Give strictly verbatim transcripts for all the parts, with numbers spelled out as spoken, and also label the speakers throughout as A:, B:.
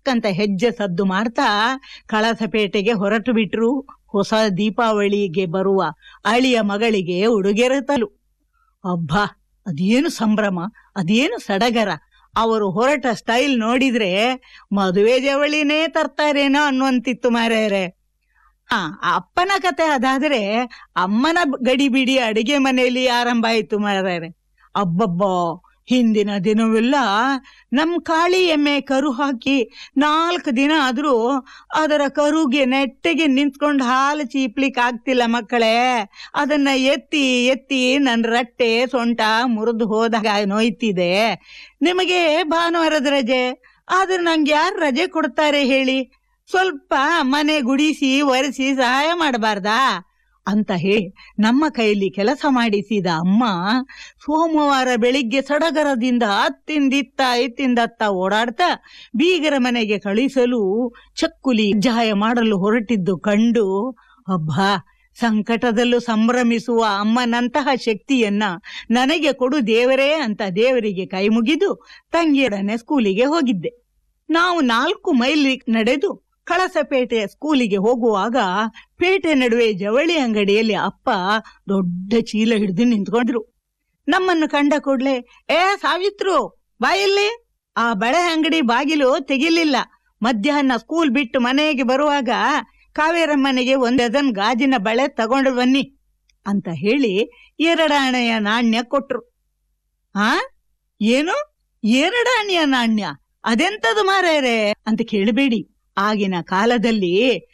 A: ಟಕ್ಕಂತ ಹೆಜ್ಜೆ ಸದ್ದು ಮಾಡ್ತಾ ಕಳಸಪೇಟೆಗೆ ಹೊರಟು ಬಿಟ್ರು. ಹೊಸ ದೀಪಾವಳಿಗೆ ಬರುವ ಅಳಿಯ ಮಗಳಿಗೆ ಉಡುಗೊರೆ ತಲು. ಅಬ್ಬಾ, ಅದೇನು ಸಂಭ್ರಮ, ಅದೇನು ಸಡಗರ. ಅವರು ಹೊರಟ ಸ್ಟೈಲ್ ನೋಡಿದ್ರೆ ಮದುವೆ ಜವಳಿನೇ ತರ್ತಾರೇನೋ ಅನ್ನುವಂತಿತ್ತು ಮಾರ್ಯಾರೆ. ಆ ಅಪ್ಪನ ಕತೆ ಅದಾದ್ರೆ ಅಮ್ಮನ ಗಡಿಬಿಡಿ ಅಡಿಗೆ ಮನೆಯಲ್ಲಿ ಆರಂಭ ಆಯ್ತು ಮಾರ್ಯಾರೆ. ಅಬ್ಬಬ್ಬಾ, ಹಿಂದಿನ ದಿನವೆಲ್ಲ ನಮ್ ಕಾಳಿ ಎಮ್ಮೆ ಕರು ಹಾಕಿ ನಾಲ್ಕು ದಿನ ಆದ್ರೂ ಅದರ ಕರುಗೆ ನೆಟ್ಟಗೆ ನಿಂತ್ಕೊಂಡು ಹಾಲು ಚೀಪ್ಲಿಕ್ ಆಗ್ತಿಲ್ಲ ಮಕ್ಕಳೇ. ಅದನ್ನ ಎತ್ತಿ ಎತ್ತಿ ನನ್ ರಟ್ಟೆ ಸೊಂಟ ಮುರಿದು ಹೋದಾಗ ನೋಯ್ತಿದೆ. ನಿಮಗೆ ಭಾನುವಾರದ ರಜೆ, ಆದ್ರೆ ನಂಗೆ ಯಾರು ರಜೆ ಕೊಡ್ತಾರೆ ಹೇಳಿ? ಸ್ವಲ್ಪ ಮನೆ ಗುಡಿಸಿ ಒರೆಸಿ ಸಹಾಯ ಮಾಡಬಾರ್ದಾ ಅಂತ ಹೇಳಿ ನಮ್ಮ ಕೈಲಿ ಕೆಲಸ ಮಾಡಿಸಿದ ಅಮ್ಮ ಸೋಮವಾರ ಬೆಳಿಗ್ಗೆ ಸಡಗರದಿಂದ ಅತ್ತಿಂದಿತ್ತ ಇತ್ತಿಂದತ್ತ ಓಡಾಡ್ತಾ ಬೀಗರ ಮನೆಗೆ ಕಳಿಸಲು ಚಕ್ಕುಲಿ ಕಜ್ಜಾಯ ಮಾಡಲು ಹೊರಟಿದ್ದು ಕಂಡು, ಅಬ್ಬಾ, ಸಂಕಟದಲ್ಲೂ ಸಂಭ್ರಮಿಸುವ ಅಮ್ಮನಂತಹ ಶಕ್ತಿಯನ್ನ ನನಗೆ ಕೊಡು ದೇವರೇ ಅಂತ ದೇವರಿಗೆ ಕೈ ಮುಗಿದು ತಂಗಿಯೊಡನೆ ಸ್ಕೂಲಿಗೆ ಹೋಗಿದ್ದೆ. ನಾವು ನಾಲ್ಕು ಮೈಲ್ ನಡೆದು ಕಳಸಪೇಟೆಯ ಸ್ಕೂಲಿಗೆ ಹೋಗುವಾಗ ಪೇಟೆ ನಡುವೆ ಜವಳಿ ಅಂಗಡಿಯಲ್ಲಿ ಅಪ್ಪ ದೊಡ್ಡ ಚೀಲ ಹಿಡಿದು ನಿಂತ್ಕೊಂಡ್ರು. ನಮ್ಮನ್ನು ಕಂಡ ಕೂಡ್ಲೆ, ಏ ಸಾವಿತ್ರು ಬಾಯಲ್ಲಿ, ಆ ಬಳೆ ಅಂಗಡಿ ಬಾಗಿಲು ತೆಗಿಲಿಲ್ಲ. ಮಧ್ಯಾಹ್ನ ಸ್ಕೂಲ್ ಬಿಟ್ಟು ಮನೆಗೆ ಬರುವಾಗ ಕಾವೇರಮ್ಮನೆಗೆ ಒಂದ್ ಡಜನ್ ಗಾಜಿನ ಬಳೆ ತಗೊಂಡು ಬನ್ನಿ ಅಂತ ಹೇಳಿ ಎರಡಾಣೆಯ ನಾಣ್ಯ ಕೊಟ್ರು. ಆ ಏನು ಎರಡಾಣೆಯ ನಾಣ್ಯ? ಅದೆಂತದು ಮಾರ್ಯಾರೆ ಅಂತ ಕೇಳಬೇಡಿ. ಆಗಿನ ಕಾಲದಲ್ಲಿ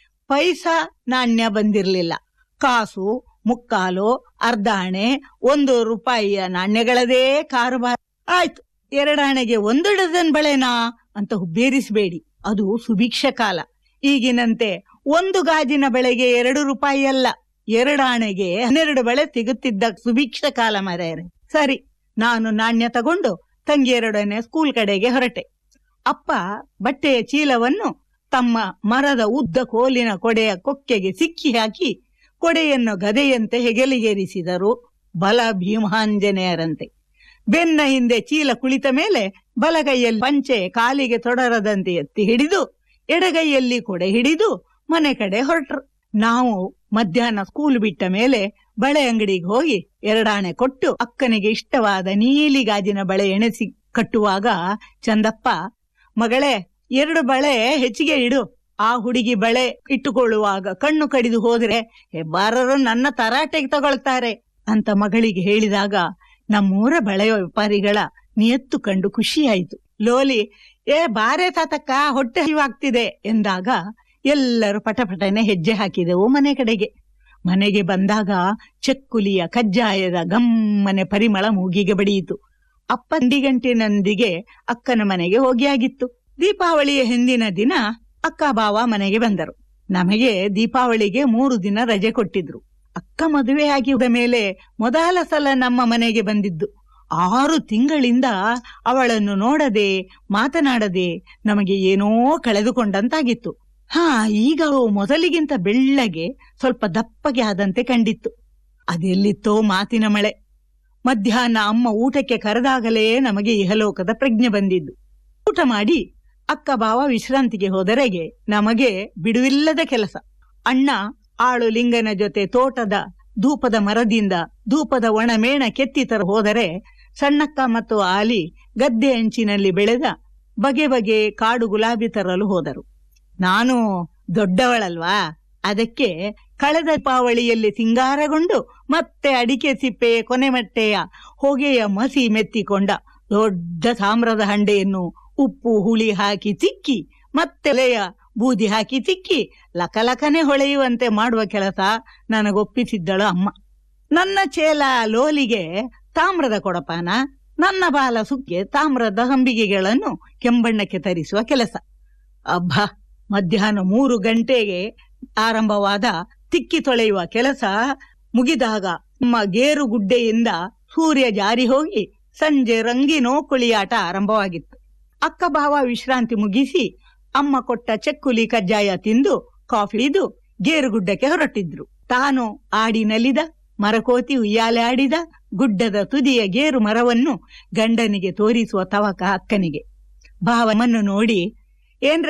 A: ಪೈಸಾ ನಾಣ್ಯ ಬಂದಿರ್ಲಿಲ್ಲ. ಕಾಸು, ಮುಕ್ಕಾಲು, ಅರ್ಧಾಣೆ, ಒಂದು ರೂಪಾಯಿಯ ನಾಣ್ಯಗಳದೇ ಕಾರುಬಾರ. ಆಯ್ತು, ಎರಡಾಣೆಗೆ ಒಂದು ಡಜನ್ ಬಳೆನಾ ಅಂತ ಹುಬ್ಬೇರಿಸಬೇಡಿ. ಅದು ಸುಭಿಕ್ಷ ಕಾಲ. ಈಗಿನಂತೆ ಒಂದು ಗಾಜಿನ ಬಳೆಗೆ ಎರಡು ರೂಪಾಯಿ ಅಲ್ಲ, ಎರಡಾಣೆಗೆ ಹನ್ನೆರಡು ಬಳೆ ಸಿಗುತ್ತಿದ್ದ ಸುಭಿಕ್ಷ ಕಾಲ ಮಾರ್ಯಾರೆ. ಸರಿ, ನಾನು ನಾಣ್ಯ ತಗೊಂಡು ತಂಗಿಯರೊಡನೆ ಸ್ಕೂಲ್ ಕಡೆಗೆ ಹೊರಟೆ. ಅಪ್ಪ ಬಟ್ಟೆಯ ಚೀಲವನ್ನು ತಮ್ಮ ಮರದ ಉದ್ದ ಕೋಲಿನ ಕೊಡೆಯ ಕೊಕ್ಕೆಗೆ ಸಿಕ್ಕಿ ಹಾಕಿ ಕೊಡೆಯನ್ನು ಗದೆಯಂತೆ ಹೆಗಲಿಗೇರಿಸಿದರು. ಬಲ ಭೀಮಾಂಜನೇಯರಂತೆ. ಬೆನ್ನ ಹಿಂದೆ ಚೀಲ ಕುಳಿತ ಮೇಲೆ ಬಲಗೈಯಲ್ಲಿ ಪಂಚೆ ಕಾಲಿಗೆ ತೊಡರದಂತೆ ಎತ್ತಿ ಹಿಡಿದು ಎಡಗೈಯಲ್ಲಿ ಕೊಡೆ ಹಿಡಿದು ಮನೆ ಕಡೆ ಹೊರಟ್ರು. ನಾವು ಮಧ್ಯಾಹ್ನ ಸ್ಕೂಲ್ ಬಿಟ್ಟ ಮೇಲೆ ಬಳೆ ಅಂಗಡಿಗೆ ಹೋಗಿ ಎರಡಾಣೆ ಕೊಟ್ಟು ಅಕ್ಕನಿಗೆ ಇಷ್ಟವಾದ ನೀಲಿ ಗಾಜಿನ ಬಳೆ ಎಣೆಸಿ ಕಟ್ಟುವಾಗ ಚಂದಪ್ಪ, ಮಗಳೇ, ಎರಡು ಬಳೆ ಹೆಚ್ಚಿಗೆ ಇಡು. ಆ ಹುಡುಗಿ ಬಳೆ ಇಟ್ಟುಕೊಳ್ಳುವಾಗ ಕಣ್ಣು ಕಡಿದು ಹೋದ್ರೆ ಹೆಬ್ಬಾರರು ನನ್ನ ತರಾಟೆಗೆ ತಗೊಳ್ತಾರೆ ಅಂತ ಮಗಳಿಗೆ ಹೇಳಿದಾಗ ನಮ್ಮೂರ ಬಳೆ ವ್ಯಾಪಾರಿಗಳ ನಿಯತ್ತು ಕಂಡು ಖುಷಿಯಾಯಿತು. ಲೋಲಿ, ಏ ಬಾರೆ ತಾತಕ್ಕ, ಹೊಟ್ಟೆ ಹಸಿವಾಗ್ತಿದೆ ಎಂದಾಗ ಎಲ್ಲರೂ ಪಟಪಟನೆ ಹೆಜ್ಜೆ ಹಾಕಿದೆವು ಮನೆ ಕಡೆಗೆ. ಮನೆಗೆ ಬಂದಾಗ ಚಕ್ಕುಲಿಯ ಕಜ್ಜಾಯದ ಗಮ್ಮನೆ ಪರಿಮಳ ಮೂಗಿಗೆ ಬಡಿಯಿತು. ಅಪ್ಪ ಗಂಟಿನೊಂದಿಗೆ ಅಕ್ಕನ ಮನೆಗೆ ಹೋಗಿಯಾಗಿತ್ತು. ದೀಪಾವಳಿಯ ಹಿಂದಿನ ದಿನ ಅಕ್ಕ ಬಾವ ಮನೆಗೆ ಬಂದರು. ನಮಗೆ ದೀಪಾವಳಿಗೆ ಮೂರು ದಿನ ರಜೆ ಕೊಟ್ಟಿದ್ರು. ಅಕ್ಕ ಮದುವೆ ಆಗಿದ ಮೇಲೆ ಮೊದಲ ಸಲ ನಮ್ಮ ಮನೆಗೆ ಬಂದಿದ್ದು. ಆರು ತಿಂಗಳಿಂದ ಅವಳನ್ನು ನೋಡದೆ ಮಾತನಾಡದೆ ನಮಗೆ ಏನೋ ಕಳೆದುಕೊಂಡಂತಾಗಿತ್ತು. ಹಾ, ಈಗ ಮೊದಲಿಗಿಂತ ಬೆಳ್ಳಗೆ ಸ್ವಲ್ಪ ದಪ್ಪಗೆ ಆದಂತೆ ಕಂಡಿತ್ತು. ಅದೆಲ್ಲಿತ್ತೋ ಮಾತಿನ ಮಳೆ. ಮಧ್ಯಾಹ್ನ ಅಮ್ಮ ಊಟಕ್ಕೆ ಕರೆದಾಗಲೇ ನಮಗೆ ಇಹಲೋಕದ ಪ್ರಜ್ಞೆ ಬಂದಿದ್ದು. ಊಟ ಮಾಡಿ ಅಕ್ಕ ಬಾವ ವಿಶ್ರಾಂತಿಗೆ ಹೋದರೆಗೆ ನಮಗೆ ಬಿಡುವಿಲ್ಲದ ಕೆಲಸ. ಅಣ್ಣ ಆಳು ಲಿಂಗನ ಜೊತೆ ತೋಟದ ಧೂಪದ ಮರದಿಂದ ಧೂಪದ ಒಣಮೇಣ ಕೆತ್ತಿ ತರ ಹೋದರೆ, ಸಣ್ಣಕ್ಕ ಮತ್ತು ಆಲಿ ಗದ್ದೆ ಅಂಚಿನಲ್ಲಿ ಬೆಳೆದ ಬಗೆ ಬಗೆ ಕಾಡು ಗುಲಾಬಿ ತರಲು ಹೋದರು. ನಾನು ದೊಡ್ಡವಳಲ್ವಾ, ಅದಕ್ಕೆ ಕಳೆದ ದೀಪಾವಳಿಯಲ್ಲಿ ಸಿಂಗಾರಗೊಂಡು ಮತ್ತೆ ಅಡಿಕೆ ಸಿಪ್ಪೆ ಕೊನೆಮಟ್ಟೆಯ ಹೊಗೆಯ ಮಸಿ ಮೆತ್ತಿಕೊಂಡ ದೊಡ್ಡ ತಾಮ್ರದ ಹಂಡೆಯನ್ನು ಉಪ್ಪು ಹುಳಿ ಹಾಕಿ ತಿಕ್ಕಿ ಮತ್ತೆಲೆಯ ಬೂದಿ ಹಾಕಿ ತಿಕ್ಕಿ ಲಕಲಕನೆ ಹೊಳೆಯುವಂತೆ ಮಾಡುವ ಕೆಲಸ ನನಗೊಪ್ಪಿಸಿದ್ದಳು ಅಮ್ಮ. ನನ್ನ ಚೇಲ ಲೋಲಿಗೆ ತಾಮ್ರದ ಕೊಡಪಾನ, ನನ್ನ ಬಾಲ ಸುಕ್ಕೆ ತಾಮ್ರದ ಹಂಬಿಗೆಗಳನ್ನು ಕೆಂಬಣ್ಣಕ್ಕೆ ತರಿಸುವ ಕೆಲಸ. ಅಬ್ಬಾ, ಮಧ್ಯಾಹ್ನ ಮೂರು ಗಂಟೆಗೆ ಆರಂಭವಾದ ತಿಕ್ಕಿ ತೊಳೆಯುವ ಕೆಲಸ ಮುಗಿದಾಗ ನಮ್ಮ ಗೇರುಗುಡ್ಡೆಯಿಂದ ಸೂರ್ಯ ಜಾರಿ ಹೋಗಿ ಸಂಜೆ ರಂಗಿನೋ ಕುಳಿಯಾಟ ಆರಂಭವಾಗಿತ್ತು. ಅಕ್ಕ ಭಾವ ವಿಶ್ರಾಂತಿ ಮುಗಿಸಿ ಅಮ್ಮ ಕೊಟ್ಟ ಚಕ್ಕುಲಿ ಕಜ್ಜಾಯ ತಿಂದು ಕಾಫಿ ಇದ್ದು ಗೇರುಗುಡ್ಡಕ್ಕೆ ಹೊರಟಿದ್ರು. ತಾನು ಆಡಿ ನಲಿದ ಮರಕೋತಿ ಉಯ್ಯಾಲೆ ಆಡಿದ ಗುಡ್ಡದ ತುದಿಯ ಗೇರು ಮರವನ್ನು ಗಂಡನಿಗೆ ತೋರಿಸುವ ತವಕ ಅಕ್ಕನಿಗೆ. ಭಾವನನ್ನು ನೋಡಿ, ಏನ್ರ